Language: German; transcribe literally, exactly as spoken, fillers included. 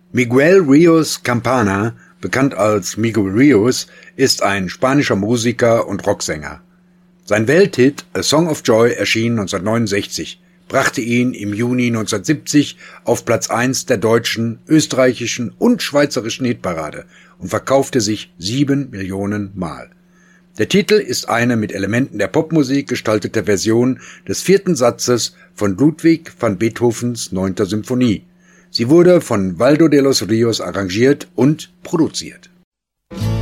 Miguel Ríos Campana, bekannt als Miguel Ríos, ist ein spanischer Musiker und Rocksänger. Sein Welthit A Song of Joy erschien neunzehnhundertneunundsechzig, brachte ihn im Juni neunzehnhundertsiebzig auf Platz eins der deutschen, österreichischen und schweizerischen Hitparade und verkaufte sich sieben Millionen Mal. Der Titel ist eine mit Elementen der Popmusik gestaltete Version des vierten Satzes von Ludwig van Beethovens neunter Symphonie. Sie wurde von Waldo de los Ríos arrangiert und produziert.